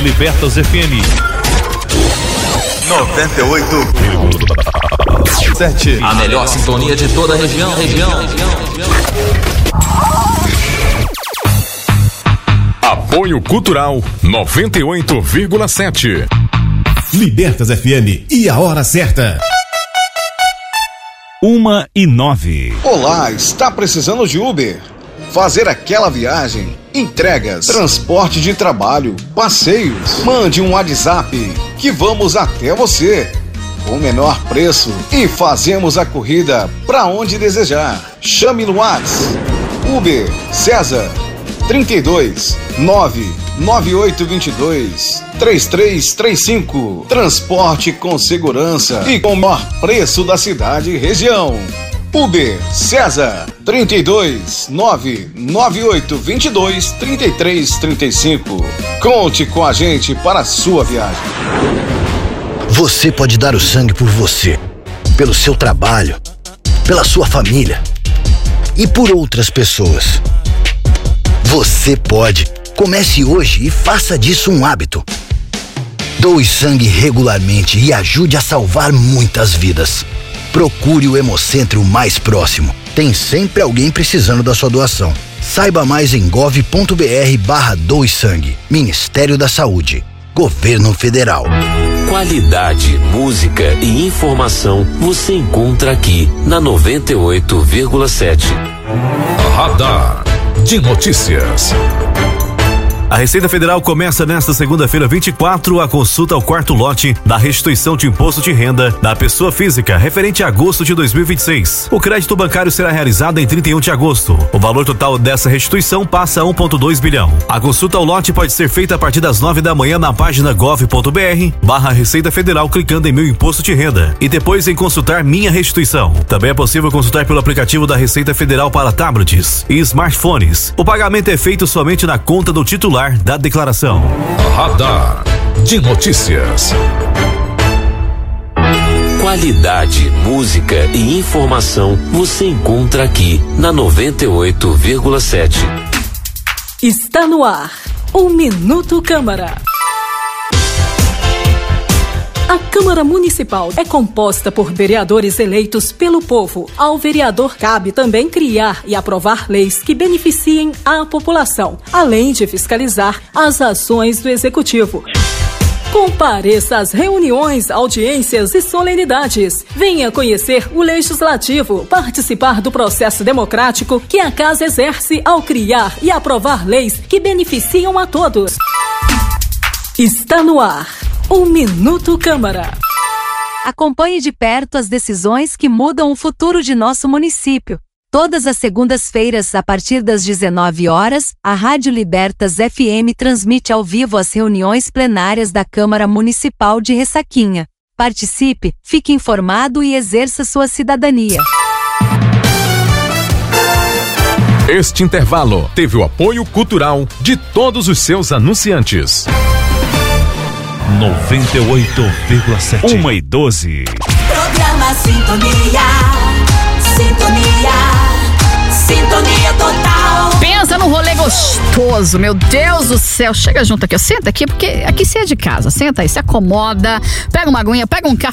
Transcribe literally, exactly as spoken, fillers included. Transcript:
Libertas F M noventa e oito vírgula sete. A melhor sintonia de toda a região, região, região, região. Apoio Cultural noventa e oito vírgula sete. Libertas F M e a hora certa. Uma e nove. Olá, está precisando de Uber? Fazer aquela viagem, entregas, transporte de trabalho, passeios. Mande um WhatsApp que vamos até você com o menor preço e fazemos a corrida para onde desejar. Chame no WhatsApp Uber César trinta e dois nove nove oito dois dois três três três cinco. Transporte com segurança e com o menor preço da cidade e região. Uber César trinta e dois nove nove oito dois dois três três três cinco. Conte com a gente para a sua viagem. Você pode dar o sangue por você, pelo seu trabalho, pela sua família e por outras pessoas. Você pode. Comece hoje e faça disso um hábito. Doe sangue regularmente e ajude a salvar muitas vidas. Procure o Hemocentro mais próximo. Tem sempre alguém precisando da sua doação. Saiba mais em gov.br barra doe sangue. Ministério da Saúde. Governo Federal. Qualidade, música e informação você encontra aqui na noventa e oito vírgula sete. Radar de notícias. A Receita Federal começa nesta segunda-feira, vinte e quatro, a consulta ao quarto lote da restituição de imposto de renda da pessoa física referente a agosto de dois mil e vinte e seis. O crédito bancário será realizado em trinta e um de agosto. O valor total dessa restituição passa a um vírgula dois bilhão. A consulta ao lote pode ser feita a partir das nove da manhã na página gov.br barra Receita Federal, clicando em Meu Imposto de Renda e depois em consultar Minha Restituição. Também é possível consultar pelo aplicativo da Receita Federal para tablets e smartphones. O pagamento é feito somente na conta do titular da declaração. Radar de notícias. Qualidade, música e informação você encontra aqui na noventa e oito vírgula sete. Está no ar o Minuto Câmara. A Câmara Municipal é composta por vereadores eleitos pelo povo. Ao vereador cabe também criar e aprovar leis que beneficiem a população, além de fiscalizar as ações do Executivo. Compareça às reuniões, audiências e solenidades. Venha conhecer o Legislativo, participar do processo democrático que a Casa exerce ao criar e aprovar leis que beneficiam a todos. Está no ar o Minuto Câmara. Acompanhe de perto as decisões que mudam o futuro de nosso município. Todas as segundas-feiras, a partir das dezenove horas, a Rádio Libertas F M transmite ao vivo as reuniões plenárias da Câmara Municipal de Ressaquinha. Participe, fique informado e exerça sua cidadania. Este intervalo teve o apoio cultural de todos os seus anunciantes. noventa e oito vírgula sete. Uma e doze. Programa Sintonia. Sintonia. Sintonia total. Pensa num rolê gostoso, meu Deus do céu. Chega junto aqui, senta aqui, porque aqui você é de casa. Senta aí, se acomoda, pega uma aguinha, pega um café.